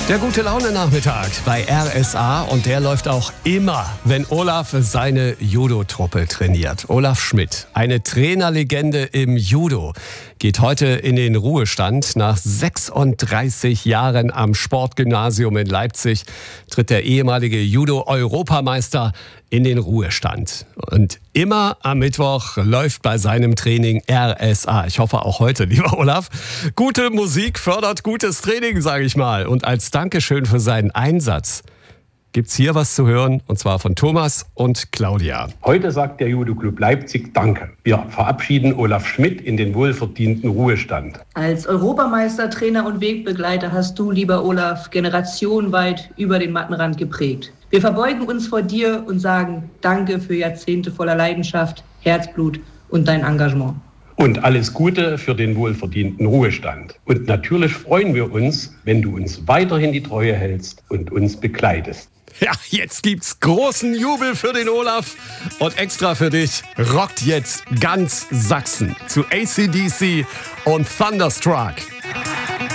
Der Gute-Laune-Nachmittag bei RSA und der läuft auch immer, wenn Olaf seine Judo-Truppe trainiert. Olaf Schmidt, eine Trainerlegende im Judo, geht heute in den Ruhestand. Nach 36 Jahren am Sportgymnasium in Leipzig tritt der ehemalige Judo-Europameister in den Ruhestand. Und immer am Mittwoch läuft bei seinem Training RSA. Ich hoffe auch heute, lieber Olaf. Gute Musik fördert gutes Training, sage ich mal. Und als Dankeschön für seinen Einsatz gibt's hier was zu hören, und zwar von Thomas und Claudia. Heute sagt der Judo-Club Leipzig Danke. Wir verabschieden Olaf Schmidt in den wohlverdienten Ruhestand. Als Europameister, Trainer und Wegbegleiter hast du, lieber Olaf, generationenweit über den Mattenrand geprägt. Wir verbeugen uns vor dir und sagen Danke für Jahrzehnte voller Leidenschaft, Herzblut und dein Engagement. Und alles Gute für den wohlverdienten Ruhestand. Und natürlich freuen wir uns, wenn du uns weiterhin die Treue hältst und uns begleitest. Ja, jetzt gibt's großen Jubel für den Olaf. Und extra für dich rockt jetzt ganz Sachsen zu AC/DC und Thunderstruck.